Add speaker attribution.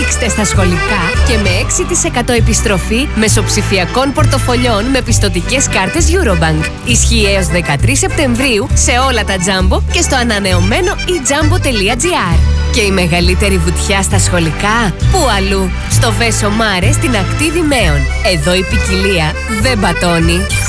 Speaker 1: Ρίξτε στα σχολικά και με 6% επιστροφή μεσοψηφιακών πορτοφολιών με πιστωτικές κάρτες Eurobank. Ισχύει έως 13 Σεπτεμβρίου σε όλα τα Jumbo και στο ανανεωμένο eJumbo.gr. Και η μεγαλύτερη βουτιά στα σχολικά, πού αλλού? Στο Βέσο Μάρε στην ακτή Δημαίων. Εδώ η ποικιλία δεν πατώνει.